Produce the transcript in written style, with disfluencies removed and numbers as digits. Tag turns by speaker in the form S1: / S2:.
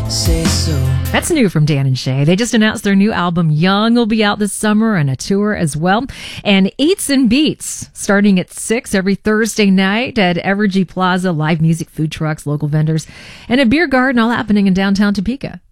S1: say so.
S2: That's new from Dan and Shay. They just announced their new album, Young, will be out this summer, and a tour as well. And Eats and Beats, starting at 6 every Thursday night at Evergy Plaza. Live music, food trucks, local vendors, and a beer garden, all happening in downtown Topeka.